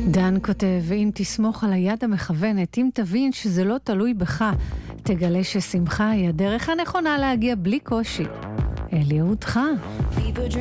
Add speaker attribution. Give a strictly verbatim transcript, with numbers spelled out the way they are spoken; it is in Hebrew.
Speaker 1: דן כותב, ואם תסמוך על היד המכוונת, אם תבין שזה לא תלוי בך, תגלה ששמחה היא הדרך הנכונה להגיע בלי קושי. אל יהודך.